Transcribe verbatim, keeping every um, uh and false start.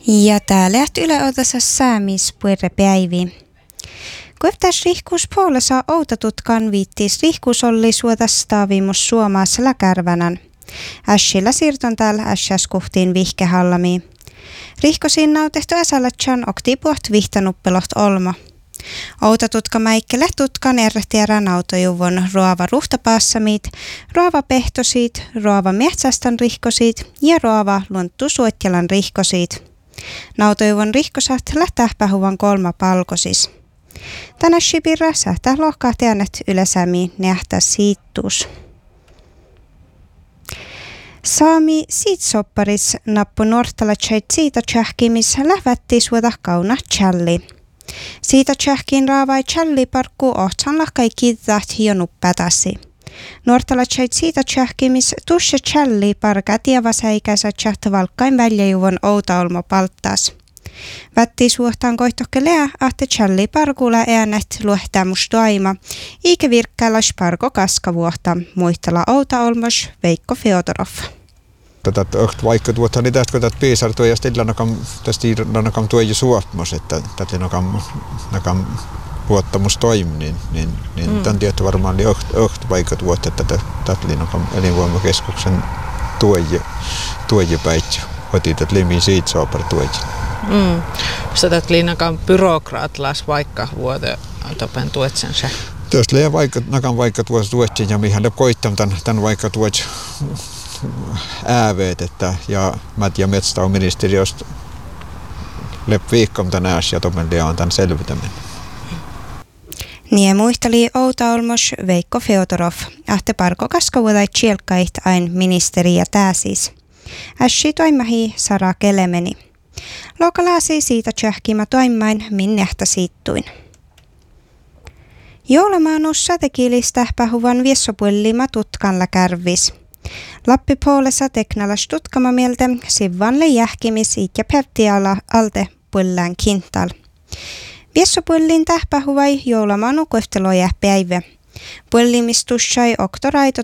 Ja täällä Yle Otassa saamis päivi. Kuitenkin rihkuus puolessa outatutkan viittis rihkuus oli suotas taavimus suomaassa läkärvänän. Ässillä siirton täällä ässäs kuhtiin vihkehallami. Rihkosiin nautehtu äsällätsän oktipuot vihtanuppeloht olma. Outatutka mäikkele tutkan errehtiärä nautojuvon ruova ruhtapassamit, ruova pehtosit, ruova metsästän rihkosit ja ruova lunttu suotjalan rihkosit. Nautojuvon rihkosat lähtähpähuvan kolma palkosis. Tänä shipirra sähtää lohkaa teännet ylesämi nähtä siittus. Saami siitsopparis nappu nuortalatsait siitä tsähkimis lähvätti suoda kauna challi. Siitä tsähkin raavai challi parkku ohtsan lahkai kiitäht jo nuppätäsi. Nuortalatsait siitä tsähkimis tusse challi parka tievasäikäisä tsähtä valkkain väljäjuvon outaolmo palttas. Vätti suhtaan koihtohkelea, ahte challi parkulla äänet luohtämus toima, eikä virkkääläs parko kaskavuohta, muistella outaolmos Veikko Feodorov. Tätä öht vaikka tuottaa niin tästä kun tätä piisar tuo ja stilla nakam tästä nakam tuo jo suopmos että tätä nakam nakam luottamus toimi niin niin niin mm. tämän tietty varmaan oli öht öht vaikka tuottaa tätä tätä nakam elinvoimakeskuksen tuo jo tuo jo päitsy hoti tätä limi siitä sopar tuo jo. Mm. Sitä liinakan byrokraatlas vaikka vuote tapen tuetsensa. Tästä liian vaikka nakam vaikka tuossa tuetsen ja mihän ne koittam tämän tämän vaikka tuot ääveet, että ja mät ja metsätalousministeriöstä lep viikkom tän ääs ja tomellia on tän selvitäminen. Niin muisteli outaolmos Veikko Feodorov, ahte parko kaskavuodai tsielkait ain ministeri ja tääsis. Ässi toimahi Sara Kelemeni. Lokalaasi siitä tsähkimä toimain minnehtä siittuin. Joulamaanus satekiilistä pähuvan viessopuellima tutkanla kärvis. Lappi puolessa teknalas tutkama mieltä sivvanle jähkimis ikä pävtiala alte puellään kintal. Viessopuellin tähpähuvai joulamaanu kohteloja päivä. Puellimistussai oktoraito